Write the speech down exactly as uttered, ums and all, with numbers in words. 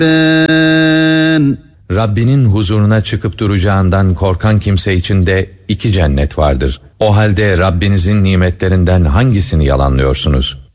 Rabbinin huzuruna çıkıp duracağından korkan kimse için de iki cennet vardır. O halde Rabbinizin nimetlerinden hangisini yalanlıyorsunuz?